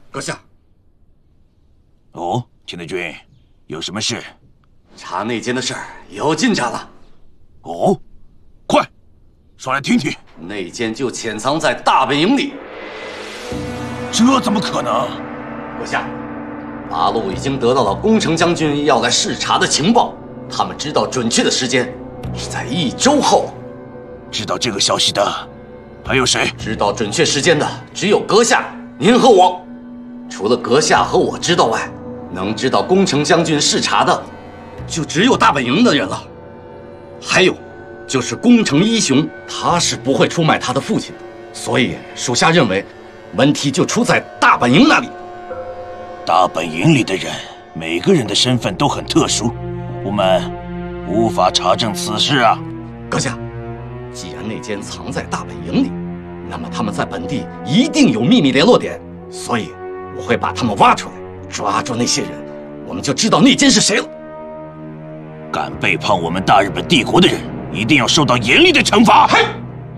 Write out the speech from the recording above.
阁下。 哦，钱德军，有什么事？ 查内奸的事儿有进展了。 哦，快，说来听听。 内奸就潜藏在大本营里。 这怎么可能？ 阁下，八路已经得到了宫城将军要来视察的情报，他们知道准确的时间是在1周后。 知道这个消息的还有谁？ 知道准确时间的只有阁下、您和我。除了阁下和我知道外，能知道宫城将军视察的，就只有大本营的人了。还有，就是宫城一雄，他是不会出卖他的父亲的。所以属下认为，问题就出在大本营那里。 大本营里的人，每个人的身份都很特殊，我们无法查证此事啊。 阁下，既然内奸藏在大本营里，那么他们在本地一定有秘密联络点，所以我会把他们挖出来，抓住那些人，我们就知道内奸是谁了。 敢背叛我们大日本帝国的人，一定要受到严厉的惩罚。 嘿。